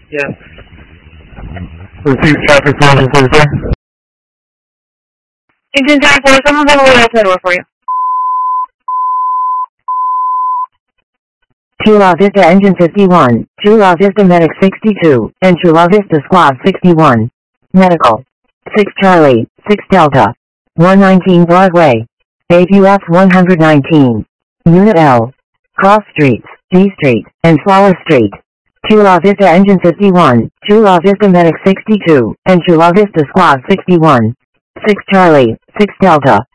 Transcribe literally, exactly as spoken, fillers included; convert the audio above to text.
Yes. Receive traffic for Engine forty-four. Engine ten four, someone's on the way outside door for you. Chula Vista Engine fifty-one, Chula Vista Medic sixty-two, and Chula Vista Squad sixty-one. Medical. six Charlie, six Delta. one nineteen Broadway. A U F one nineteen. Unit L. Cross Streets, D Street, and Flower Street. Chula Vista Engine fifty-one, Chula Vista Medic sixty-two, and Chula Vista Squad sixty-one. six Charlie, six Delta.